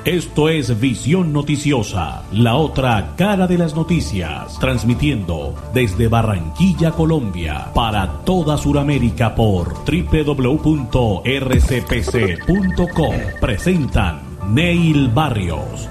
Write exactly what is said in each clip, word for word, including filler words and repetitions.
Esto es Visión Noticiosa, la otra cara de las noticias, transmitiendo desde Barranquilla, Colombia, para toda Sudamérica por doble u doble u doble u punto r c p c punto com. Presentan Neil Barrios.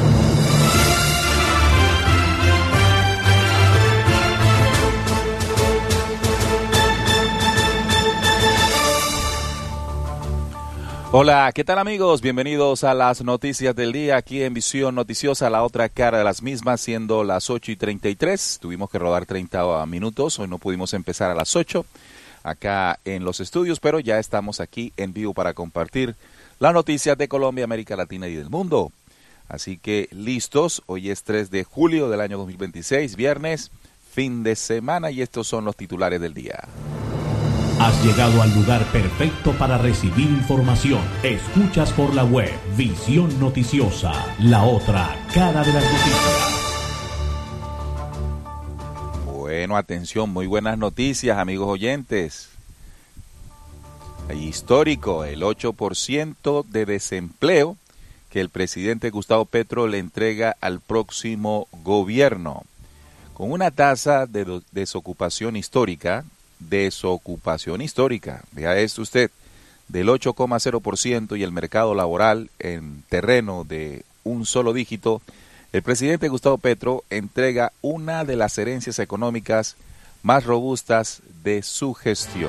Hola, ¿qué tal amigos? Bienvenidos a las noticias del día aquí en Visión Noticiosa, la otra cara de las mismas, siendo las ocho y treinta y tres. Tuvimos que rodar treinta minutos, hoy no pudimos empezar a las ocho acá en los estudios, pero ya estamos aquí en vivo para compartir las noticias de Colombia, América Latina y del mundo. Así que listos, hoy es tres de julio del año dos mil veintiséis, viernes, fin de semana, y estos son los titulares del día. Has llegado al lugar perfecto para recibir información. Escuchas por la web Visión Noticiosa, la otra cara de las noticias. Bueno, atención, muy buenas noticias, amigos oyentes. Histórico, el ocho por ciento de desempleo que el presidente Gustavo Petro le entrega al próximo gobierno. Con una tasa de desocupación histórica, desocupación histórica, vea esto usted, del ocho coma cero por ciento y el mercado laboral en terreno de un solo dígito, el presidente Gustavo Petro entrega una de las herencias económicas más robustas de su gestión.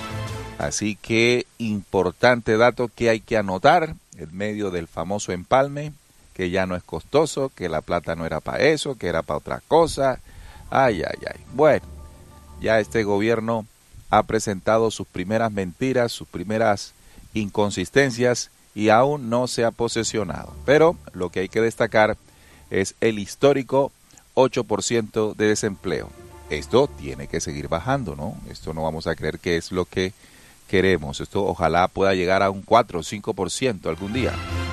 Así que importante dato que hay que anotar en medio del famoso empalme, que ya no es costoso, que la plata no era para eso, que era para otra cosa. Ay, ay, ay. Bueno, ya este gobierno ha presentado sus primeras mentiras, sus primeras inconsistencias y aún no se ha posesionado. Pero lo que hay que destacar es el histórico ocho por ciento de desempleo. Esto tiene que seguir bajando, ¿no? Esto no vamos a creer que es lo que queremos. Esto ojalá pueda llegar a un cuatro o cinco por ciento algún día.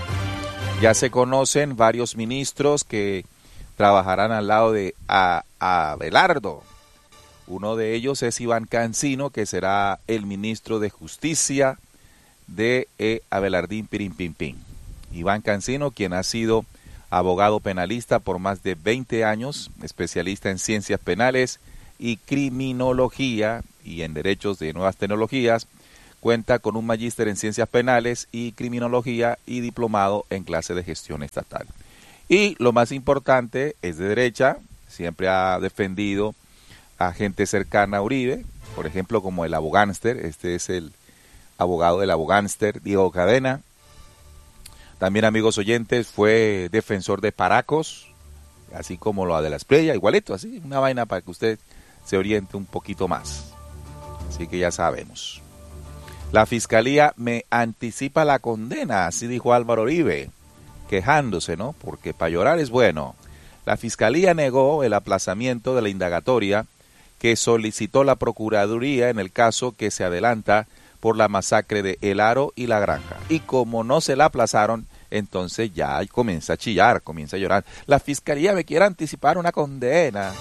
Ya se conocen varios ministros que trabajarán al lado de a, a Abelardo. Uno de ellos es Iván Cancino, que será el ministro de Justicia de e. Abelardín Pirimpimpín. Iván Cancino, quien ha sido abogado penalista por más de veinte años, especialista en ciencias penales y criminología y en derechos de nuevas tecnologías, cuenta con un magíster en ciencias penales y criminología y diplomado en clase de gestión estatal. Y lo más importante, es de derecha, siempre ha defendido a gente cercana a Uribe, por ejemplo como el abogánster, este es el abogado del abogánster, Diego Cadena. También, amigos oyentes, fue defensor de Paracos, así como lo de la Espriella, igualito, así, una vaina para que usted se oriente un poquito más. Así que ya sabemos. La fiscalía me anticipa la condena, así dijo Álvaro Uribe, quejándose, ¿no? Porque para llorar es bueno. La fiscalía negó el aplazamiento de la indagatoria que solicitó la Procuraduría en el caso que se adelanta por la masacre de El Aro y La Granja. Y como no se la aplazaron, entonces ya comienza a chillar, comienza a llorar. La fiscalía me quiere anticipar una condena.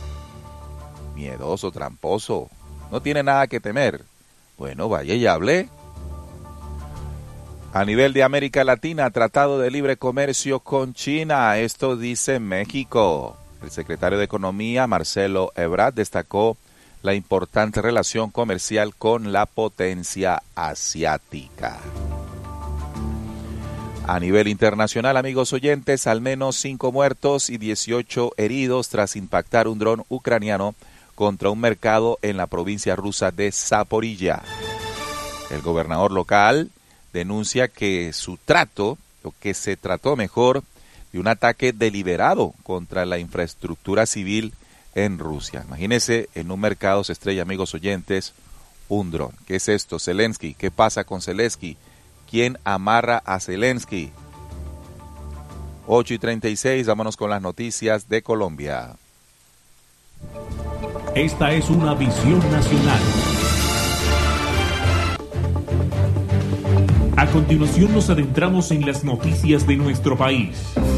Miedoso, tramposo, no tiene nada que temer. Bueno, vaya y hable. A nivel de América Latina, Tratado de Libre Comercio con China, esto dice México. El secretario de Economía, Marcelo Ebrard, destacó la importante relación comercial con la potencia asiática. A nivel internacional, amigos oyentes, al menos cinco muertos y dieciocho heridos tras impactar un dron ucraniano contra un mercado en la provincia rusa de Zaporilla. El gobernador local denuncia que su trato, o que se trató mejor, de un ataque deliberado contra la infraestructura civil en Rusia. Imagínense, en un mercado se estrella, amigos oyentes, un dron. ¿Qué es esto? Zelensky. ¿Qué pasa con Zelensky? ¿Quién amarra a Zelensky? ocho y treinta y seis, vámonos con las noticias de Colombia. Esta es una visión nacional. A continuación nos adentramos en las noticias de nuestro país.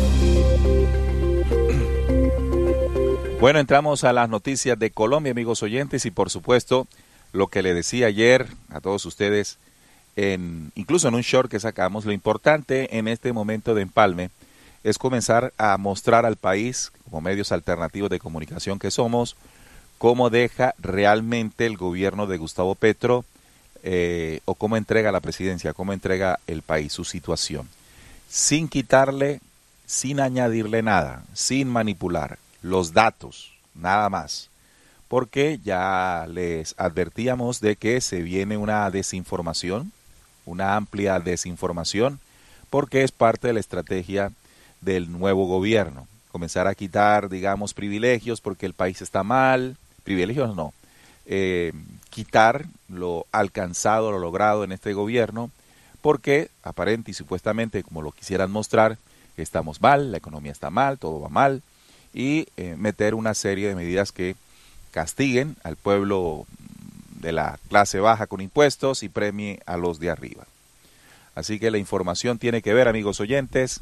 Bueno, entramos a las noticias de Colombia, amigos oyentes, y por supuesto, lo que le decía ayer a todos ustedes en, incluso en un short que sacamos, lo importante en este momento de empalme es comenzar a mostrar al país, como medios alternativos de comunicación que somos, cómo deja realmente el gobierno de Gustavo Petro eh, o cómo entrega la presidencia, cómo entrega el país, su situación, sin quitarle, sin añadirle nada, sin manipular los datos, nada más, porque ya les advertíamos de que se viene una desinformación, una amplia desinformación, porque es parte de la estrategia del nuevo gobierno, comenzar a quitar, digamos, privilegios porque el país está mal, privilegios no, eh, quitar lo alcanzado, lo logrado en este gobierno, porque aparente y supuestamente, como lo quisieran mostrar, estamos mal, la economía está mal, todo va mal, y eh, meter una serie de medidas que castiguen al pueblo de la clase baja con impuestos y premie a los de arriba. Así que la información tiene que ver, amigos oyentes,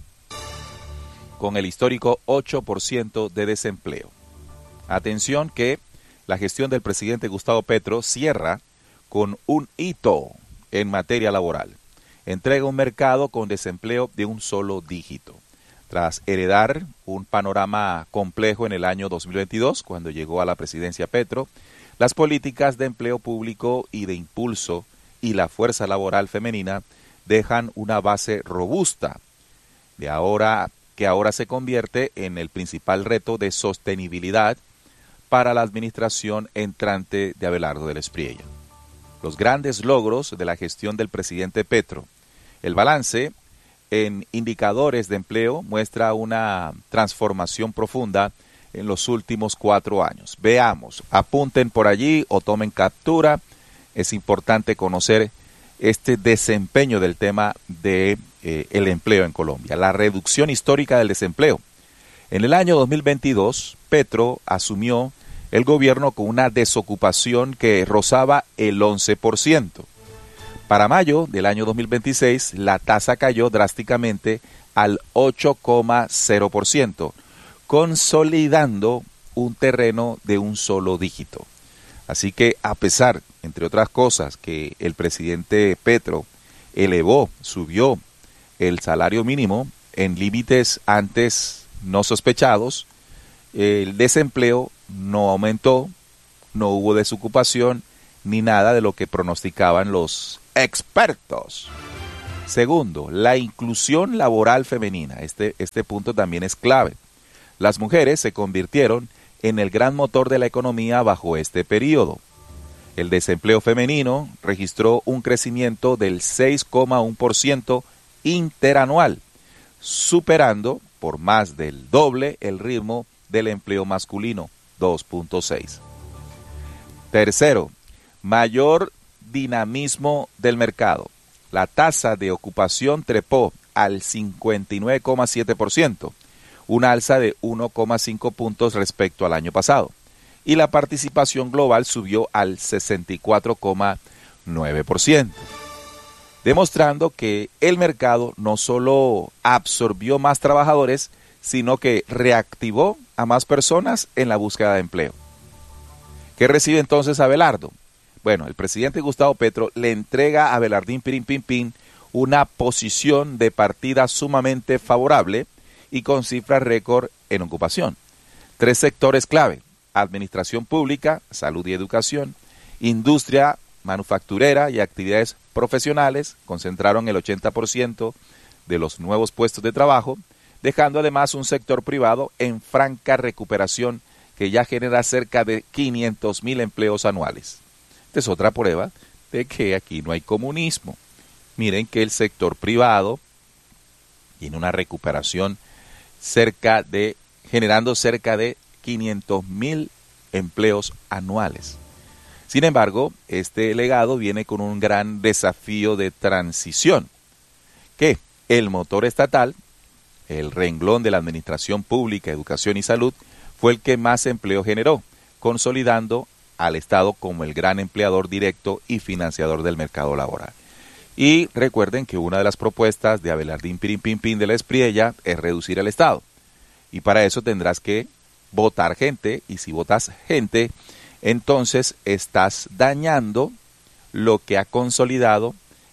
con el histórico ocho por ciento de desempleo. Atención que la gestión del presidente Gustavo Petro cierra con un hito en materia laboral. Entrega un mercado con desempleo de un solo dígito. Tras heredar un panorama complejo en el año dos mil veintidós, cuando llegó a la presidencia Petro, las políticas de empleo público y de impulso y la fuerza laboral femenina dejan una base robusta, de ahora, que ahora se convierte en el principal reto de sostenibilidad para la administración entrante de Abelardo del Espriella. Los grandes logros de la gestión del presidente Petro. El balance en indicadores de empleo muestra una transformación profunda en los últimos cuatro años. Veamos, apunten por allí o tomen captura. Es importante conocer este desempeño del tema de eh, el empleo en Colombia, la reducción histórica del desempleo. En el año dos mil veintidós, Petro asumió el gobierno con una desocupación que rozaba el once por ciento. Para mayo del año dos mil veintiséis, la tasa cayó drásticamente al ocho coma cero por ciento, consolidando un terreno de un solo dígito. Así que a pesar, entre otras cosas, que el presidente Petro elevó, subió el salario mínimo en límites antes no sospechados, el desempleo no aumentó, no hubo desocupación, ni nada de lo que pronosticaban los expertos. Segundo, la inclusión laboral femenina. Este, este punto también es clave. Las mujeres se convirtieron en el gran motor de la economía bajo este periodo. El desempleo femenino registró un crecimiento del seis coma uno por ciento interanual, superando por más del doble el ritmo del empleo masculino, dos punto seis. Tercero, mayor dinamismo del mercado. La tasa de ocupación trepó al cincuenta y nueve coma siete por ciento, una alza de uno coma cinco puntos respecto al año pasado, y la participación global subió al sesenta y cuatro coma nueve por ciento, demostrando que el mercado no solo absorbió más trabajadores, sino que reactivó a más personas en la búsqueda de empleo. ¿Qué recibe entonces Abelardo? Bueno, el presidente Gustavo Petro le entrega a Abelardín Pirín Pin Pin una posición de partida sumamente favorable y con cifras récord en ocupación. Tres sectores clave: administración pública, salud y educación, industria manufacturera y actividades profesionales concentraron el ochenta por ciento de los nuevos puestos de trabajo, dejando además un sector privado en franca recuperación que ya genera cerca de quinientos mil empleos anuales. Esta es otra prueba de que aquí no hay comunismo. Miren que el sector privado tiene una recuperación cerca de, generando cerca de quinientos mil empleos anuales. Sin embargo, este legado viene con un gran desafío de transición, que el motor estatal, el renglón de la administración pública, educación y salud, fue el que más empleo generó, consolidando al Estado como el gran empleador directo y financiador del mercado laboral. Y recuerden que una de las propuestas de Abelardín Pirín Pin Pin de la Espriella es reducir el Estado. Y para eso tendrás que votar gente, y si votas gente, entonces estás dañando lo que ha consolidado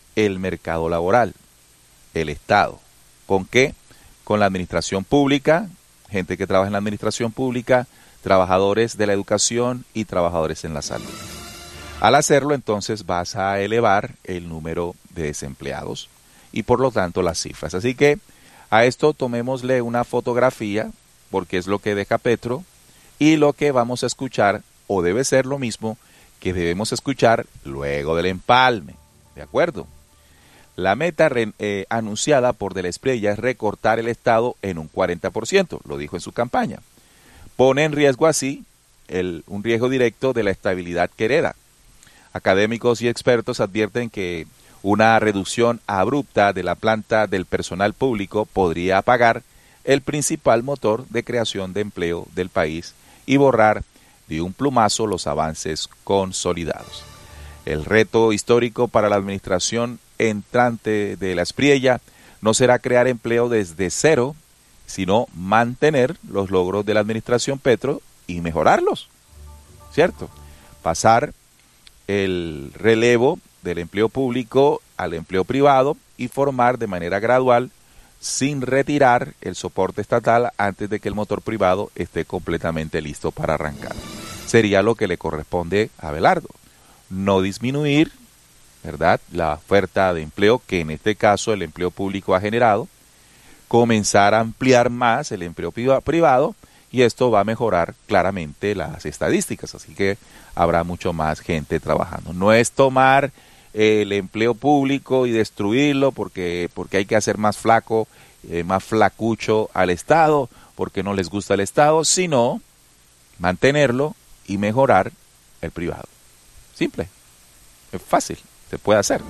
el mercado laboral, el Estado. ¿Con qué? Con la administración pública, gente que trabaja en la administración pública, trabajadores de la educación y trabajadores en la salud. Al hacerlo, entonces, vas a elevar el número de desempleados y, por lo tanto, las cifras. Así que a esto tomémosle una fotografía, porque es lo que deja Petro, y lo que vamos a escuchar, o debe ser lo mismo que debemos escuchar luego del empalme. ¿De acuerdo? La meta re, eh, anunciada por De la Espriella es recortar el Estado en un cuarenta por ciento, lo dijo en su campaña. Pone en riesgo así el, un riesgo directo de la estabilidad que hereda. Académicos y expertos advierten que una reducción abrupta de la planta del personal público podría apagar el principal motor de creación de empleo del país y borrar de un plumazo los avances consolidados. El reto histórico para la administración entrante de la Espriella no será crear empleo desde cero, sino mantener los logros de la administración Petro y mejorarlos, ¿cierto? Pasar el relevo del empleo público al empleo privado y formar de manera gradual, sin retirar el soporte estatal antes de que el motor privado esté completamente listo para arrancar. Sería lo que le corresponde a Abelardo. No disminuir, ¿verdad?, la oferta de empleo que en este caso el empleo público ha generado, comenzar a ampliar más el empleo privado y esto va a mejorar claramente las estadísticas, así que habrá mucho más gente trabajando. No es tomar el empleo público y destruirlo porque, porque hay que hacer más flaco, eh, más flacucho al Estado, porque no les gusta el Estado, sino mantenerlo y mejorar el privado. Simple, es fácil, se puede hacer.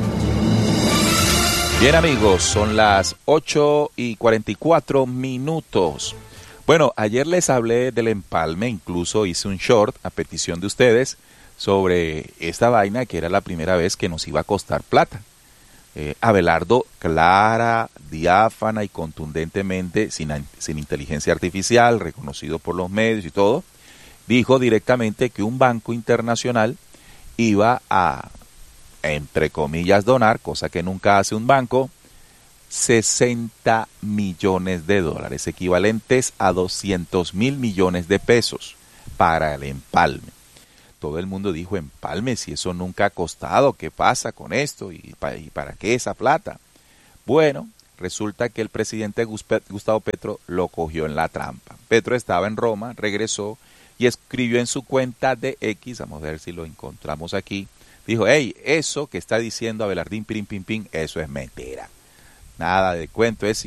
Bien amigos, son las ocho y cuarenta y cuatro minutos. Bueno, ayer les hablé del empalme, incluso hice un short a petición de ustedes sobre esta vaina que era la primera vez que nos iba a costar plata. Eh, Abelardo, clara, diáfana y contundentemente, sin, sin inteligencia artificial, reconocido por los medios y todo, dijo directamente que un banco internacional iba a, entre comillas, donar, cosa que nunca hace un banco, sesenta millones de dólares, equivalentes a doscientos mil millones de pesos para el empalme. Todo el mundo dijo, empalme, si eso nunca ha costado, ¿qué pasa con esto? ¿Y para, y para qué esa plata? Bueno, resulta que el presidente Gustavo Petro lo cogió en la trampa. Petro estaba en Roma, regresó y escribió en su cuenta de X, vamos a ver si lo encontramos aquí, dijo, hey, eso que está diciendo Abelardín Pirín Pim Pim, eso es mentira. Nada de cuento ese.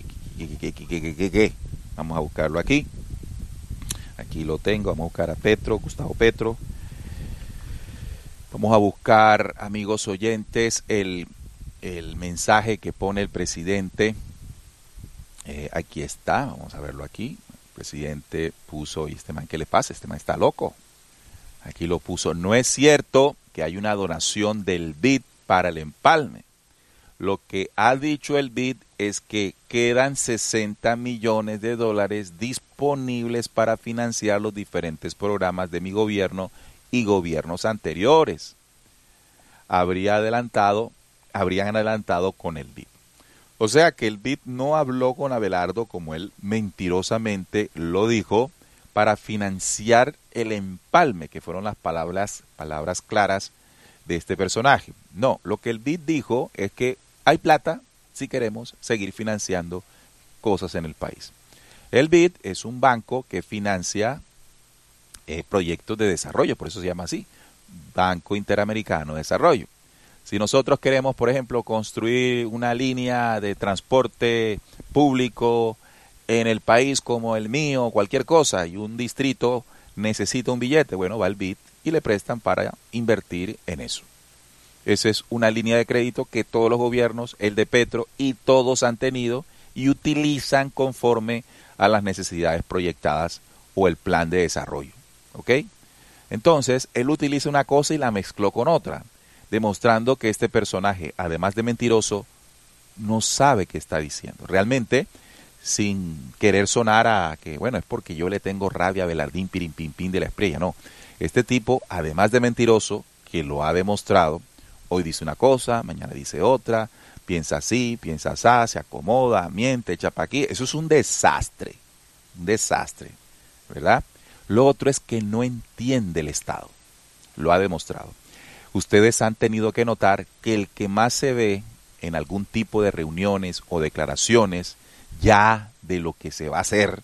Vamos a buscarlo aquí. Aquí lo tengo. Vamos a buscar a Petro, Gustavo Petro. Vamos a buscar, amigos oyentes, el, el mensaje que pone el presidente. Eh, aquí está. Vamos a verlo aquí. El presidente puso, ¿y este man qué le pasa? Este man está loco. Aquí lo puso. No es cierto que hay una donación del B I D para el empalme. Lo que ha dicho el B I D es que quedan sesenta millones de dólares disponibles para financiar los diferentes programas de mi gobierno y gobiernos anteriores. Habría adelantado, habrían adelantado con el B I D. O sea que el B I D no habló con Abelardo, como él mentirosamente lo dijo, para financiar el empalme, que fueron las palabras, palabras claras de este personaje. No, lo que el B I D dijo es que hay plata si queremos seguir financiando cosas en el país. El B I D es un banco que financia eh, proyectos de desarrollo, por eso se llama así, Banco Interamericano de Desarrollo. Si nosotros queremos, por ejemplo, construir una línea de transporte público en el país como el mío, cualquier cosa, y un distrito necesita un billete, bueno, va el B I D y le prestan para invertir en eso. Esa es una línea de crédito que todos los gobiernos, el de Petro y todos han tenido y utilizan conforme a las necesidades proyectadas o el plan de desarrollo. ¿Ok? Entonces, él utiliza una cosa y la mezcló con otra, demostrando que este personaje, además de mentiroso, no sabe qué está diciendo. Realmente, sin querer sonar a que, bueno, es porque yo le tengo rabia a Abelardín Pirín Pim Pim de la Espriella. No, este tipo, además de mentiroso, que lo ha demostrado, Hoy dice una cosa, mañana dice otra, piensa así, piensa así, se acomoda, miente, echa pa' aquí. Eso es un desastre, un desastre, ¿verdad? Lo otro es que no entiende el Estado, lo ha demostrado. Ustedes han tenido que notar que el que más se ve en algún tipo de reuniones o declaraciones ya de lo que se va a hacer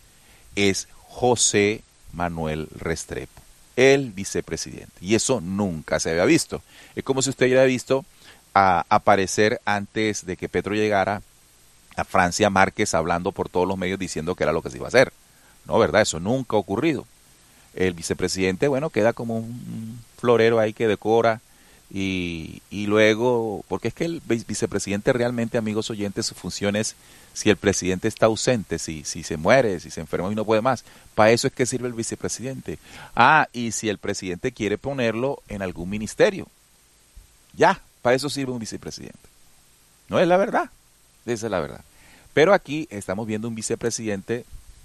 es José Manuel Restrepo, el vicepresidente. Y eso nunca se había visto. Es como si usted hubiera visto a aparecer antes de que Petro llegara a Francia Márquez hablando por todos los medios diciendo que era lo que se iba a hacer. No, ¿verdad? Eso nunca ha ocurrido. El vicepresidente, bueno, queda como un florero ahí que decora y, y luego, porque es que el vicepresidente realmente, amigos oyentes, su función es si el presidente está ausente, si, si se muere, si se enferma y no puede más. Para eso es que sirve el vicepresidente. Ah, y si el presidente quiere ponerlo en algún ministerio. Ya, para eso sirve un vicepresidente. No es la verdad, esa es la verdad. Pero aquí estamos viendo un vicepresidente,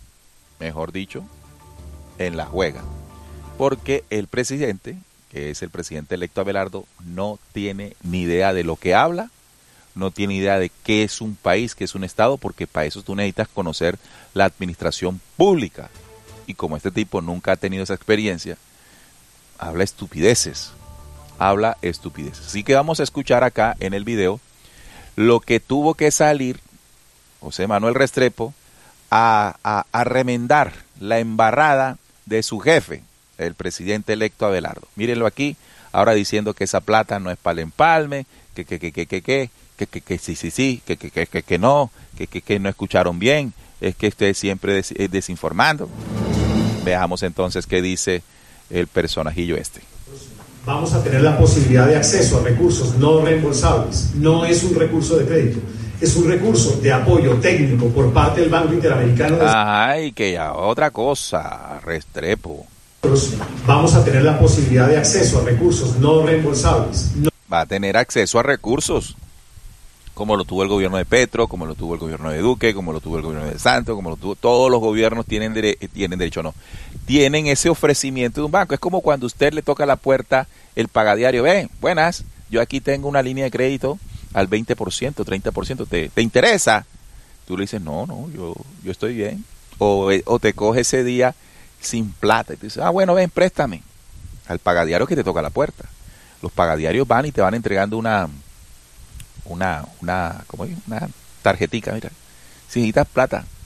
mejor dicho, en la juega. Porque el presidente, que es el presidente electo Abelardo, no tiene ni idea de lo que habla, no tiene idea de qué es un país, qué es un estado, porque para eso tú necesitas conocer la administración pública. Y como este tipo nunca ha tenido esa experiencia, habla estupideces, habla estupideces. Así que vamos a escuchar acá en el video lo que tuvo que salir José Manuel Restrepo a, a, a remendar la embarrada de su jefe, el presidente electo Abelardo. Mírenlo aquí, ahora diciendo que esa plata no es para el empalme, que que que que que que que que que sí sí sí, que que que que, que no, que, que que no escucharon bien, es que usted siempre des, es desinformando. Veamos entonces qué dice el personajillo este. Vamos a tener la posibilidad de acceso a recursos no reembolsables. No es un recurso de crédito, es un recurso de apoyo técnico por parte del Banco Interamericano de... Ay, que ya otra cosa, Restrepo. Vamos a tener la posibilidad de acceso a recursos no reembolsables. No... Va a tener acceso a recursos, como lo tuvo el gobierno de Petro, como lo tuvo el gobierno de Duque, como lo tuvo el gobierno de Santos, como lo tuvo... Todos los gobiernos tienen, dere... tienen derecho, no. Tienen ese ofrecimiento de un banco. Es como cuando usted le toca a la puerta el pagadiario. Ven, buenas, yo aquí tengo una línea de crédito al veinte por ciento, treinta por ciento, ¿te, te interesa? Tú le dices, no, no, yo, yo estoy bien. O, o te coge ese día sin plata y te dices, ah, bueno, ven, préstame. Al pagadiario que te toca la puerta. Los pagadiarios van y te van entregando una, una, una, ¿cómo es? Una tarjetica, mira. Si necesitas plata,